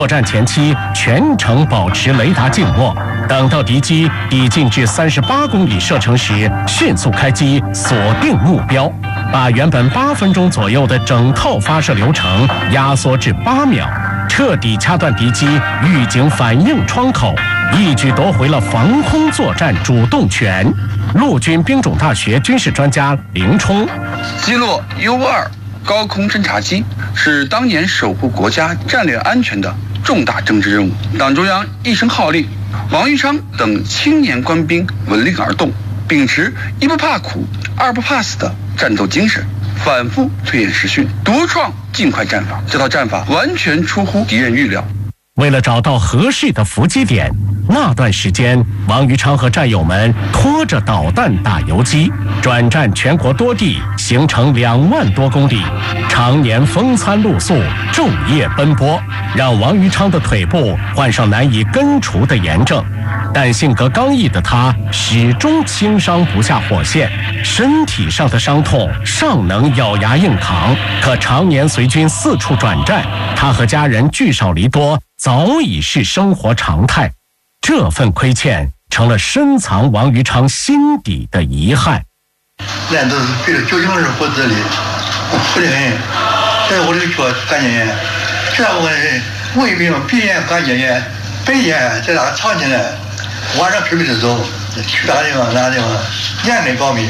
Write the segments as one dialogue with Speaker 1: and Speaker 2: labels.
Speaker 1: 作战前期全程保持雷达静默，等到敌机抵近至38公里射程时，迅速开机锁定目标，把原本8分钟左右的整套发射流程压缩至8秒，彻底掐断敌机预警反应窗口，一举夺回了防空作战主动权。陆军兵种大学军事专家林冲，
Speaker 2: 击落 U-2高空侦察机是当年守护国家战略安全的重大政治任务。党中央一声号令，王玉昌等青年官兵闻令而动，秉持一不怕苦二不怕死的战斗精神，反复推演实训，独创尽快战法。这套战法完全出乎敌人预料。
Speaker 1: 为了找到合适的伏击点，那段时间，王于昌和战友们拖着导弹打游击，转战全国多地，行程2万多公里，常年风餐露宿，昼夜奔波，让王于昌的腿部患上难以根除的炎症。但性格刚毅的他始终轻伤不下火线，身体上的伤痛尚能咬牙硬扛，可常年随军四处转战，他和家人聚少离多，早已是生活常态。这份亏欠成了深藏王于昌心底的遗憾。
Speaker 3: 那都是背着究竟是活这里，苦得很。在我这个脚感觉，这我人胃病、鼻炎感觉，白天在那藏起来，晚上准备着走，去哪地方哪地方，严阵保密。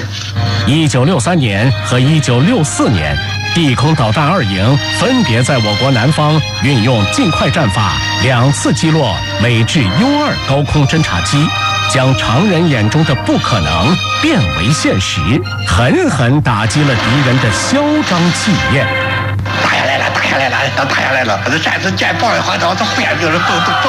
Speaker 1: 1963年和1964年，地空导弹2营分别在我国南方运用尽快战法2次击落美制 U-2高空侦察机，将常人眼中的不可能变为现实，狠狠打击了敌人的嚣张气焰。
Speaker 3: 打下来了，打下来了，打下来了！这战士见爆一花刀，这后面就是蹦。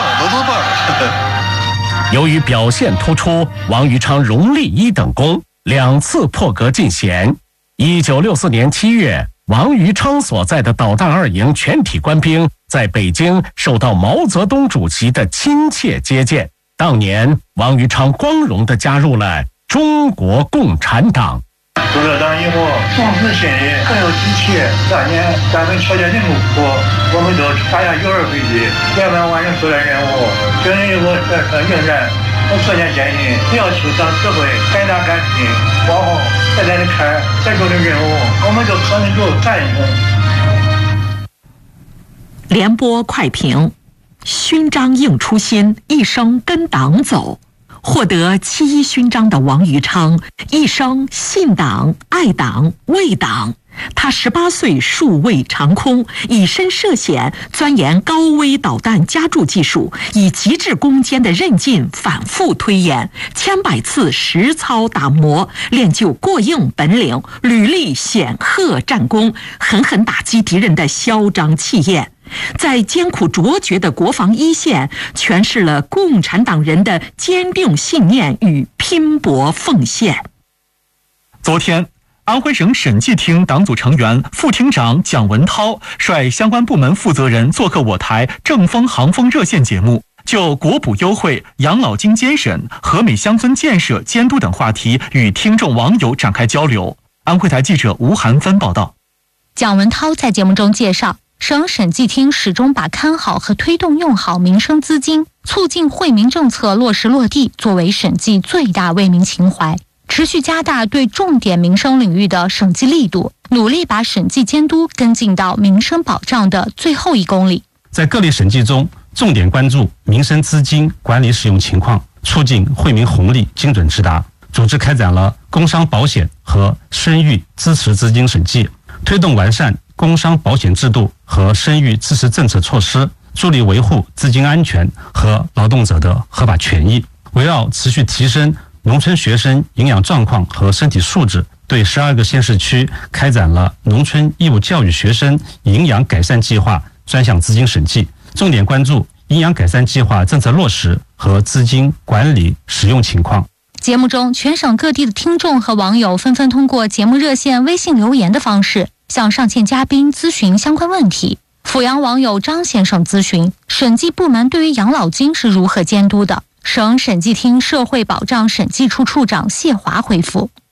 Speaker 1: 由于表现突出，王于昌荣立1等功，2次破格进衔。1964年7月，王于昌所在的导弹2营全体官兵在北京受到毛泽东主席的亲切接见。当年，王于昌光荣地加入了中国共产党。
Speaker 3: 入了党以后，壮志心理，更有志气。当年咱们朝鲜人民国，我们都打下U-2飞机，圆满完成作战任务，军人我应战。我4年坚信，只要求党指挥，敢打敢拼，往后再来的看再做的任务，我们就可能就战胜。
Speaker 4: 联播快评：勋章映初心，一生跟党走。获得7·1勋章的王于昌，一生信党、爱党、为党。他18岁数位长空，以身涉险，钻研高危导弹加注技术，以极致攻坚的韧劲反复推演，千百次实操打磨，练就过硬本领，屡立显赫战功，狠狠打击敌人的嚣张气焰。在艰苦卓绝的国防一线，诠释了共产党人的坚定信念与拼搏奉献。
Speaker 5: 昨天，安徽省审计厅党组成员、副厅长蒋文涛率相关部门负责人做客我台正风航风热线节目，就国补优惠、养老金监审、和美乡村建设监督等话题与听众网友展开交流。安徽台记者吴涵芬报道。
Speaker 6: 蒋文涛在节目中介绍，省审计厅始终把看好和推动用好民生资金，促进惠民政策落实落地作为审计最大为民情怀，持续加大对重点民生领域的审计力度，努力把审计监督跟进到民生保障的最后1公里。
Speaker 7: 在各类审计中，重点关注民生资金管理使用情况，促进惠民红利精准直达，组织开展了工伤保险和生育支持资金审计，推动完善工伤保险制度和生育支持政策措施，助力维护资金安全和劳动者的合法权益。围绕持续提升农村学生营养状况和身体素质，对12个县市区开展了农村义务教育学生营养改善计划专项资金审计，重点关注营养改善计划政策落实和资金管理使用情况。
Speaker 6: 节目中，全省各地的听众和网友纷纷通过节目热线、微信留言的方式向上线嘉宾咨询相关问题。阜阳网友张先生咨询，审计部门对于养老金是如何监督的？省审计厅社会保障审计处处长谢华回复：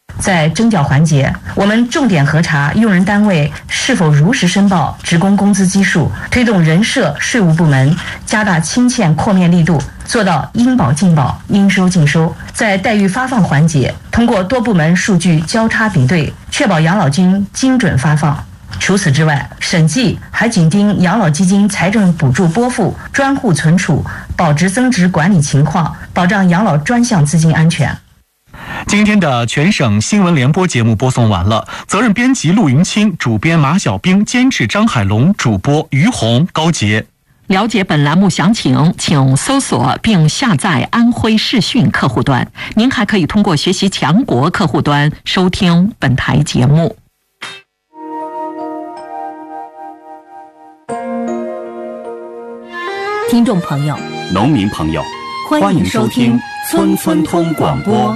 Speaker 8: 在征缴环节，我们重点核查用人单位是否如实申报职工工资基数，推动人社税务部门加大清欠扩面力度，做到应保尽保、应收尽收。在待遇发放环节，通过多部门数据交叉比对，确保养老金精准发放。除此之外，审计还紧盯养老基金财政补助拨付、专户存储、保值增值管理情况，保障养老专项资金安全。
Speaker 5: 今天的全省新闻联播节目播送完了，责任编辑陆云清，主编马小兵，监制张海龙，主播于红、高杰。
Speaker 4: 了解本栏目详情，请搜索并下载安徽视讯客户端。您还可以通过学习强国客户端收听本台节目。
Speaker 9: 听众朋友，
Speaker 1: 农民朋友，
Speaker 9: 欢迎收听村村通广播。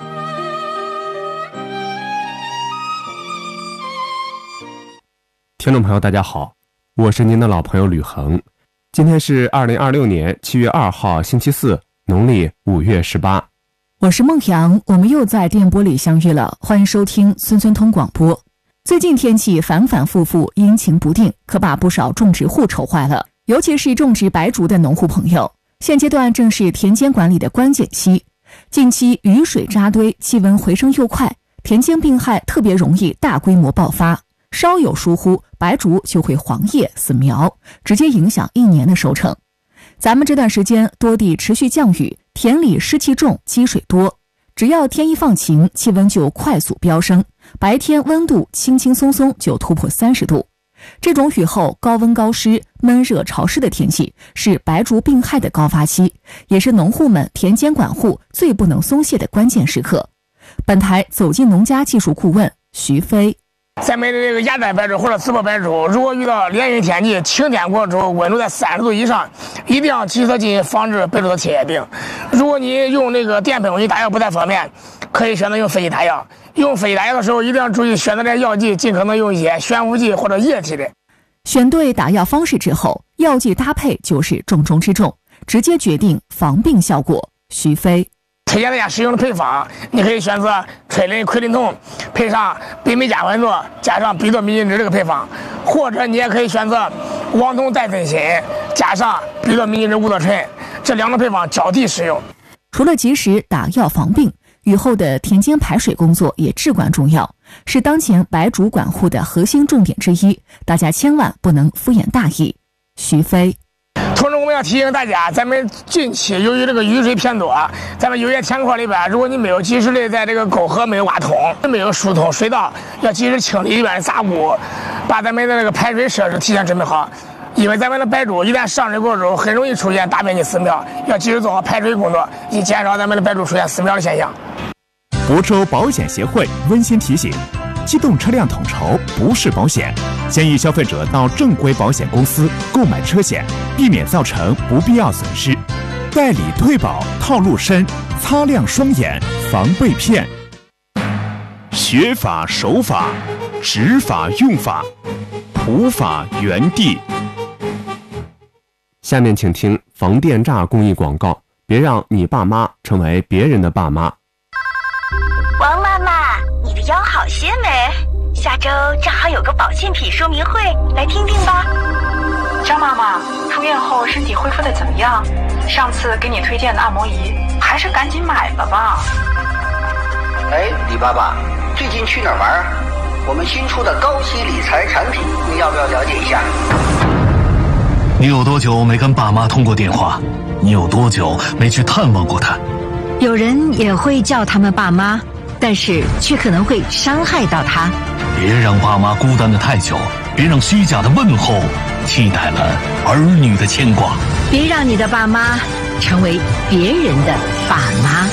Speaker 10: 听众朋友大家好，我是您的老朋友吕恒。今天是2026年7月2号星期四，农历5月18。
Speaker 9: 我是孟阳，我们又在电波里相遇了，欢迎收听村村通广播。最近天气反反复复，阴晴不定，可把不少种植户愁坏了，尤其是种植白竹的农户朋友。现阶段正是田间管理的关键期，近期雨水扎堆，气温回升又快，田间病害特别容易大规模爆发，稍有疏忽，白竹就会黄叶死苗，直接影响1年的收成。咱们这段时间多地持续降雨，田里湿气重，积水多，只要天一放晴，气温就快速飙升，白天温度轻轻松松就突破30度。这种雨后高温高湿、闷热潮湿的天气是白竹病害的高发期，也是农户们田间管护最不能松懈的关键时刻。本台走进农家技术顾问徐飞。
Speaker 11: 咱们的这个亚碘白竹或者淄博白竹，如果遇到连雨天气、晴天过后，温度在30度以上，一定要及时进行防治白竹的切叶病。如果你用那个电喷雾打药不太方便，可以选择用飞机打药。用飞机打药的时候，一定要注意选择这药剂，尽可能用一些悬浮剂或者液体的。
Speaker 9: 选对打药方式之后，药剂搭配就是重中之重，直接决定防病效果。徐飞
Speaker 11: 推荐大家使用的配方，你可以选择唻林喹林酮配上北美加混唑加上吡哚米吡酯这个配方，或者你也可以选择王酮代分锌加上吡哚米吡酯5哚醇，这2种配方交替使用。
Speaker 9: 除了及时打药防病，雨后的田间排水工作也至关重要，是当前白竹管护的核心重点之一，大家千万不能敷衍大意。徐飞
Speaker 11: 同时我们要提醒大家，咱们近期由于这个雨水偏多，咱们有些田块里边，如果你没有及时的在这个沟河没有挖通，没有疏通水道，要及时清理里边的杂物，把咱们的这个排水设施提前准备好。因为咱们的白竹一旦上水过之后，很容易出现大面积死苗，要及时做好排水工作，以减少咱们的白竹出现死苗的现象。
Speaker 12: 福州保险协会温馨提醒：机动车辆统筹不是保险，建议消费者到正规保险公司购买车险，避免造成不必要损失。代理退保套路深，擦亮双眼防被骗。学法守法，执法用法，普法原地。
Speaker 10: 下面请听防电诈公益广告，别让你爸妈成为别人的爸妈。
Speaker 13: 王妈妈，你的腰好些没？下周正好有个保健品说明会，来听听吧。
Speaker 14: 张妈妈，出院后身体恢复的怎么样？上次给你推荐的按摩仪，还是赶紧买了吧。
Speaker 15: 哎，李爸爸，最近去哪儿玩？我们新出的高息理财产品，你要不要了解一下？
Speaker 16: 你有多久没跟爸妈通过电话？你有多久没去探望过他？
Speaker 17: 有人也会叫他们爸妈，但是却可能会伤害到他。
Speaker 16: 别让爸妈孤单的太久，别让虚假的问候替代了儿女的牵挂。
Speaker 17: 别让你的爸妈成为别人的爸妈。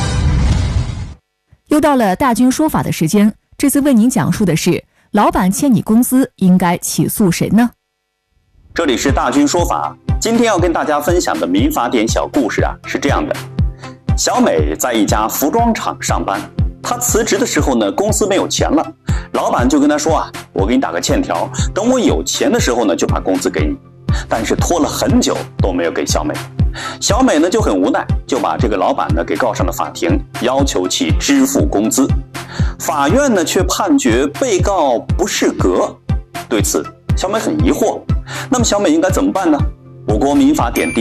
Speaker 9: 又到了大军说法的时间，这次为您讲述的是：老板欠你工资，应该起诉谁呢？
Speaker 18: 这里是大军说法，今天要跟大家分享的民法典小故事是这样的：小美在一家服装厂上班，她辞职的时候呢，公司没有钱了，老板就跟她说我给你打个欠条，等我有钱的时候呢，就把工资给你。但是拖了很久都没有给小美，小美呢就很无奈，就把这个老板呢给告上了法庭，要求其支付工资。 法院呢却判决被告不适格。对此，小美很疑惑。那么小美应该怎么办呢？我国民法典